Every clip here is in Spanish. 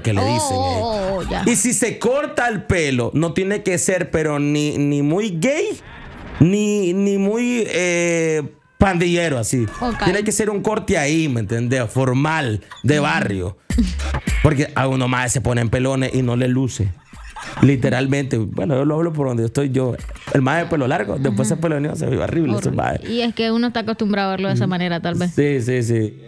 que le dicen. Ya. Y si se corta el pelo, no tiene que ser, pero ni muy gay, ni muy pandillero, así. Okay. Tiene que ser un corte ahí, ¿me entendés? Formal, de barrio. Porque a uno más se ponen pelones y no le luce. Literalmente, bueno, yo lo hablo por donde estoy yo. El más de pelo largo, después ese peloneo se ve horrible. Y es que uno está acostumbrado a verlo de esa manera, tal vez. Sí.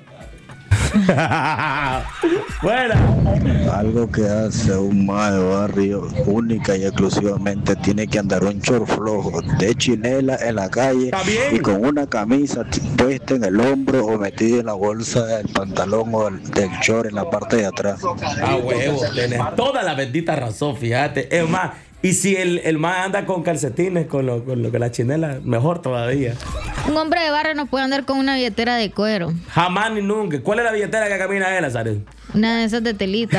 Bueno. Algo que hace un mae de barrio única y exclusivamente tiene que andar un short flojo de chinela en la calle y con una camisa puesta en el hombro o metida en la bolsa del pantalón o del short en la parte de atrás. Ah, huevo, tenés toda la bendita razón, fíjate. Es más, y si el mae anda con calcetines, con lo que la chinela, mejor todavía. Un hombre de barrio no puede andar con una billetera de cuero. Jamás ni nunca. ¿Cuál es la billetera que camina él, Azares? Una de esas de telita.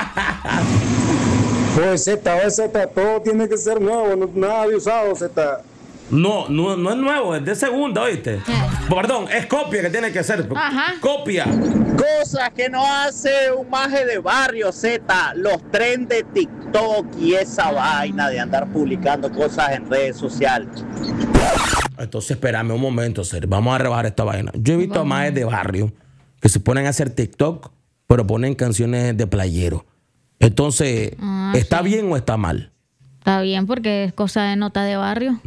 Pues Z, todo tiene que ser nuevo, nada de usado, Z. No es nuevo, es de segunda, ¿oíste? Perdón, es copia que tiene que ser. Ajá. Copia. Cosas que no hace un maje de barrio, Z. Los trends de TikTok y esa vaina de andar publicando cosas en redes sociales. Entonces, espérame un momento, Ser. Vamos a rebajar esta vaina. Yo he visto a maes de barrio que se ponen a hacer TikTok, pero ponen canciones de playero. Entonces, ¿está bien o está mal? Está bien porque es cosa de nota de barrio.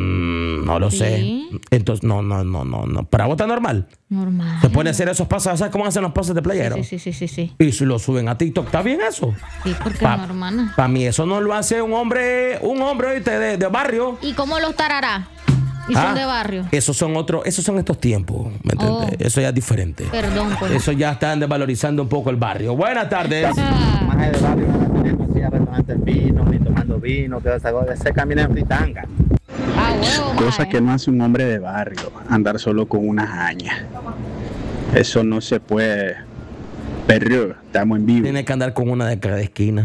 No lo sé. Entonces, no. ¿Para vos está normal? Normal. Se pueden hacer esos pasos. ¿Sabes cómo hacen los pasos de playero? Sí. Y si lo suben a TikTok, ¿está bien eso? Sí, porque es normal. Para mí eso no lo hace un hombre ¿oíste? De barrio. ¿Y cómo los tarará? Y son de barrio. Esos son estos tiempos, ¿me entiendes? Eso ya es diferente. Perdón, pues. Eso ya están desvalorizando un poco el barrio. Buenas tardes. Más de barrio no tenemos así a restaurantes vino, ni tomando vino, toda esa cosa. Se camina en fritanga. Cosa que no hace un hombre de barrio, andar solo con una jaña. Eso no se puede. Perro, estamos en vivo. Tiene que andar con una de cada esquina.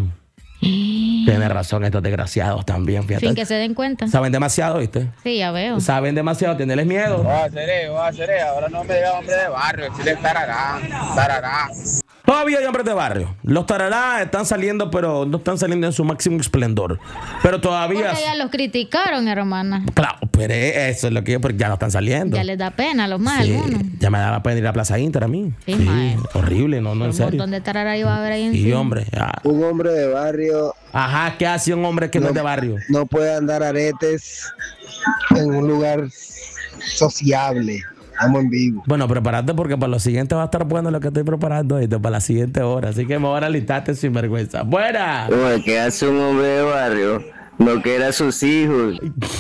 Tiene razón estos desgraciados también, fíjate. Sin que se den cuenta. Saben demasiado, ¿viste? Sí, ya veo. Saben demasiado, tenerles miedo. Voy a hacer, ahora no me diga hombre de barrio, chile tarará. Todavía hay hombres de barrio. Los tararás están saliendo, pero no están saliendo en su máximo esplendor. Pero todavía... Porque ya los criticaron, hermana. Claro, pero eso es lo que yo... Porque ya no están saliendo. Ya les da pena a los más, Sí, algunos. ya me daba pena ir a Plaza Inter a mí. Sí, mae. Horrible, no, en serio. Un montón de tarara iba a haber ahí en Sí, hombre. Un hombre de barrio... Ajá, ¿qué hace un hombre que no es de barrio? No puede andar aretes en un lugar sociable. Estamos en vivo. Bueno, prepárate porque para lo siguiente va a estar bueno lo que estoy preparando esto para la siguiente hora. Así que me voy a alistarte sin vergüenza. ¡Buena! Oye, ¿qué hace un hombre de barrio? No quiere a sus hijos.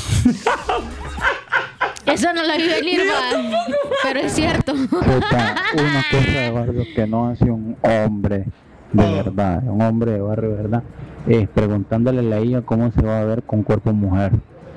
Eso no lo vi venir, pero es cierto. Una cosa de barrio que no hace un hombre de verdad, un hombre de barrio de verdad, es preguntándole a la hija cómo se va a ver con cuerpo mujer.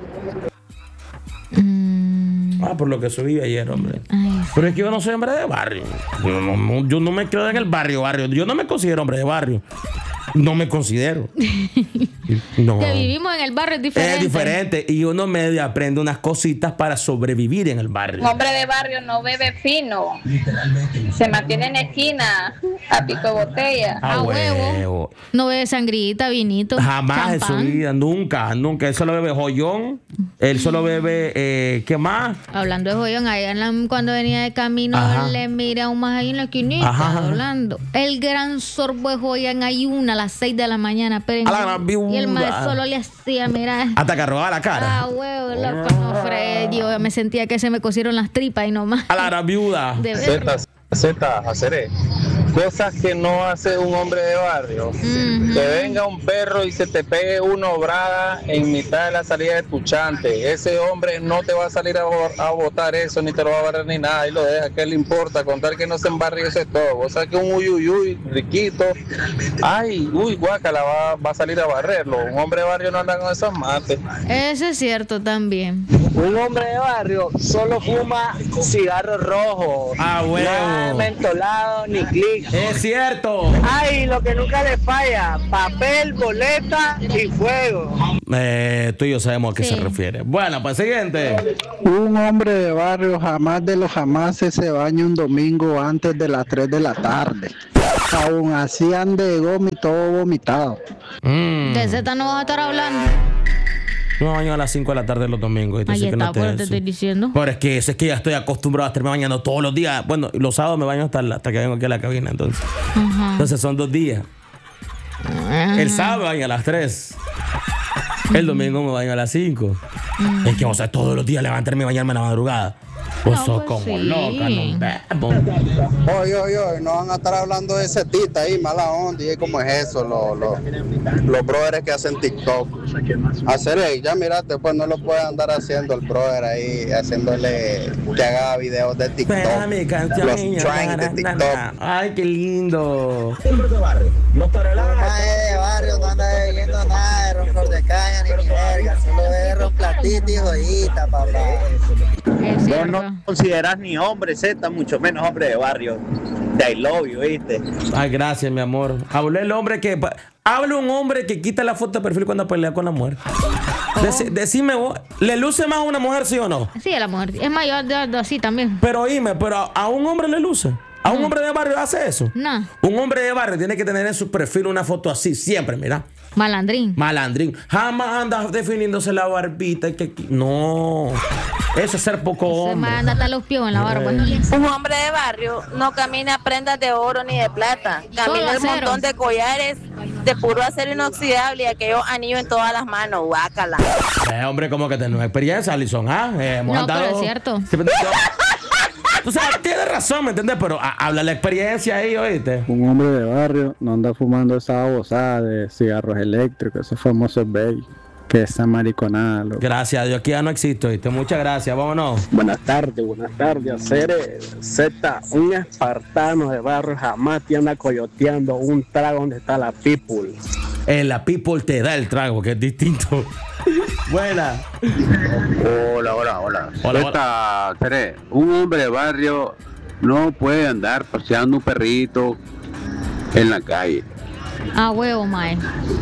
Por lo que subí ayer, hombre. Pero es que yo no soy hombre de barrio. Yo no me creo en el barrio. Yo no me considero hombre de barrio. No me considero. No. Que vivimos en el barrio es diferente. Es diferente. Y uno medio aprende unas cositas para sobrevivir en el barrio. Un hombre de barrio no bebe fino. Se mantiene en esquina a pico de botella. A huevo. No bebe sangrita, vinito. Jamás en su champán. vida, nunca. Él solo bebe joyón. Él solo bebe, ¿qué más? Hablando de joyón, cuando venía de camino, le miré a un más ahí en la esquinita, hablando. El gran sorbo de joyón hay una a las 6 de la mañana. Pero y el maestro solo le hacía, mira. Hasta que arrobaba la cara. Huevo, loco, no, Fred. Yo me sentía que se me cosieron las tripas y nomás. A la gran viuda. Z, haceré. Cosas que no hace un hombre de barrio. Que venga un perro y se te pegue una obrada en mitad de la salida de tu chante. Ese hombre no te va a salir a botar eso, ni te lo va a barrer ni nada. Y lo deja, ¿qué le importa? Contar que no se embarre, eso es todo. O sea que un uy, riquito. Guácala, va a salir a barrerlo. Un hombre de barrio no anda con esos mates. Eso es cierto también. Un hombre de barrio solo fuma cigarros rojos. Ah, huevo. Nada mentolado ni clic. Es cierto. Ay, lo que nunca le falla: papel, boleta y fuego. Tú y yo sabemos a qué se refiere. Bueno, pues siguiente. Un hombre de barrio jamás de los jamases se baña un domingo antes de las 3 de la tarde. Aún así ande todo vomitado. De Z no vas a estar hablando. No me baño a las 5 de la tarde los domingos. Ahí está, pues te estoy diciendo. Pero es que ya estoy acostumbrado a estarme bañando todos los días. Bueno, los sábados me baño hasta que vengo aquí a la cabina. Entonces son 2 días. El sábado me baño a las 3. El domingo me baño a las 5. Es que, o sea, todos los días levantarme y bañarme en la madrugada. Vos sos como loca, no. Oye, no van a estar hablando de ese tita ahí, mala onda. ¿Y cómo es eso? Los brothers que hacen TikTok. Hacer, ya miraste, pues no lo puede andar haciendo el brother ahí, haciéndole que haga videos de TikTok. Los trends de TikTok. Ay, qué lindo. Los de barrio no anda bebiendo nada de ron flor de caña ni verga, solo bebe ron platito y joyita, papá. Vos no considerás ni hombre Z, mucho menos hombre de barrio. De I love you, ¿viste? Ay, gracias, mi amor. Habla un hombre que quita la foto de perfil cuando pelea con la mujer. Decime vos, ¿le luce más a una mujer, sí o no? Sí, a la mujer. Es mayor así también. Pero oíme, a un hombre le luce. ¿A un hombre de barrio hace eso? No. Un hombre de barrio tiene que tener en su perfil una foto así, siempre, mira. Malandrín. Jamás andas definiéndose la barbita. No. Eso es ser poco hombre. Se manda hasta los pies en la barba. Un hombre de barrio no camina prendas de oro ni de plata. Camina un montón de collares de puro acero inoxidable y aquellos anillos en todas las manos. Guácala. Hombre, como que tenés experiencia, Alison. Hemos andado... pero es cierto. O sea, tienes razón, ¿me entiendes? Pero habla la experiencia ahí, ¿oíste? Un hombre de barrio no anda fumando esa babosada de cigarros eléctricos, esos famosos baby, que esa mariconada. Gracias a Dios, aquí ya no existe, ¿oíste? Muchas gracias, vámonos. Buenas tardes, Z, un espartano de barrio jamás te anda coyoteando un trago donde está la people. La people te da el trago, que es distinto. Buena. Hola. Tere, un hombre de barrio no puede andar paseando un perrito en la calle. Ah, huevo, mae.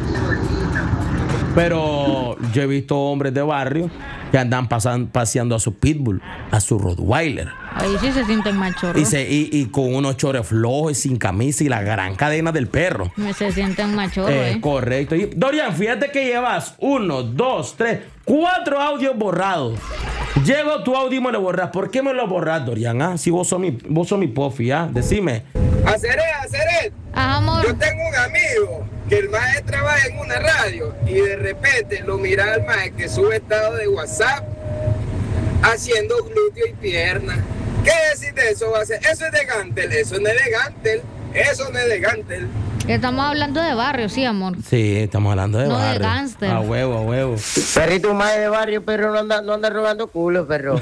Pero yo he visto hombres de barrio que andan paseando a su pitbull, a su rottweiler. Ahí sí se sienten machorros. Y con unos chores flojos y sin camisa y la gran cadena del perro. Se sienten machorros, Correcto. Y Dorian, fíjate que llevas 1, 2, 3, 4 audios borrados. Llego tu audio y me lo borras. ¿Por qué me lo borras, Dorian? Si vos sos mi pofi, Decime. Haceré. Amor. Yo tengo un amigo que el maestro trabaja en una radio y de repente lo mira al maestro que sube estado de WhatsApp haciendo glúteo y pierna. ¿Qué decir de eso? Eso es de Gantel, eso no es de Gantel. Estamos hablando de barrio, sí, amor. Sí, estamos hablando de barrio. No de gánster. A huevo. Perrito más de barrio, pero no anda robando culo, perro.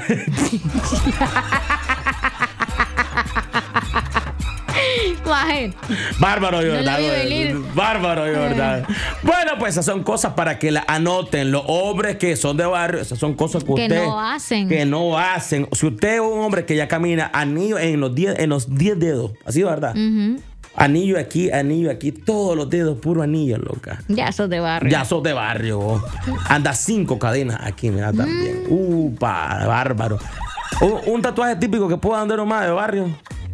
Bárbaro, Jordán. Bueno, pues esas son cosas para que la anoten. Los hombres que son de barrio, esas son cosas que usted no hacen. Si usted es un hombre que ya camina anillo en los 10 dedos, así, ¿verdad? Anillo aquí, todos los dedos, puro anillo, loca. Ya sos de barrio. Anda 5 cadenas aquí, mira, también. Bárbaro. Un tatuaje típico que pueda andar más de barrio.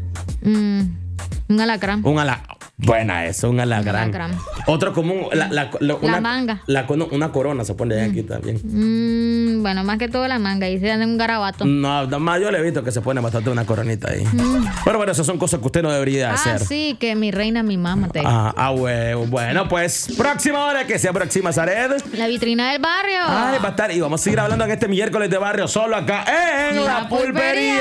Un alacrán. Buena eso, un alacrán. Otro común, la manga. Una corona se pone aquí también. Bueno, más que todo la manga. Y se dan un garabato. No, más yo le he visto que se pone bastante una coronita ahí. Pero bueno, esas son cosas que usted no debería hacer. Sí, que mi reina, mi mamá. Huevo. Bueno, pues próxima hora que se aproxima, Zaret. La vitrina del barrio. Va a estar. Y vamos a seguir hablando en este miércoles de barrio solo acá en La Pulpería.